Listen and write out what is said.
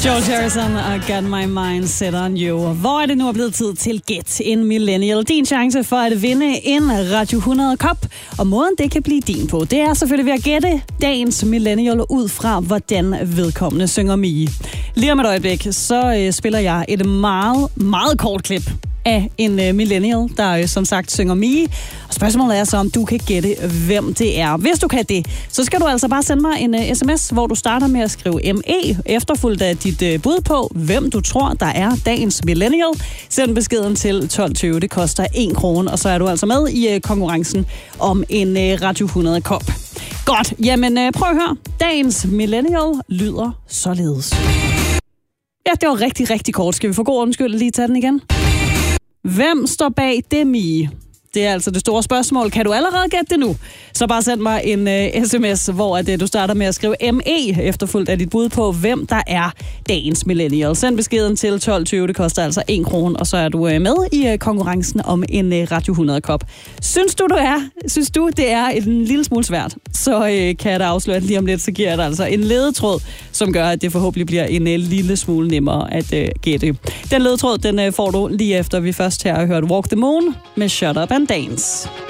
George Harrison og Got My Mind Set On You. Hvor er det nu blevet tid til Gæt en Millennial? Din chance for at vinde en Radio 100 Kop. Og måden det kan blive din på, det er selvfølgelig ved at gætte dagens Millennial ud fra, hvordan vedkommende synger Mie. Lige om et øjeblik, så spiller jeg et meget, meget kort klip af en millennial, der som sagt synger Mie. Og spørgsmålet er så, om du kan gætte, hvem det er. Hvis du kan det, så skal du altså bare sende mig en sms, hvor du starter med at skrive ME, efterfulgt af dit bud på, hvem du tror, der er dagens millennial. Send beskeden til 1220, det koster 1 krone, og så er du altså med i konkurrencen om en Radio 100 Kop. Godt, jamen prøv at høre. Dagens millennial lyder således. Ja, det var rigtig, rigtig kort. Skal vi for god undskyld lige tage den igen? Hvem står bag det, Mie? Det er altså det store spørgsmål. Kan du allerede gætte det nu? Så bare send mig en sms, hvor du starter med at skrive ME, efterfulgt af dit bud på, hvem der er dagens millennial. Send beskeden til 1220, det koster altså 1 krone, og så er du med i konkurrencen om en Radio 100 Kop. Synes du, det er en lille smule svært, så kan jeg da afsløre, at lige om lidt, så giver jeg dig altså en ledetråd, som gør, at det forhåbentlig bliver en lille smule nemmere at gætte. Den ledetråd, den får du lige efter, vi først her har hørt Walk the Moon med Shut Up and Dance.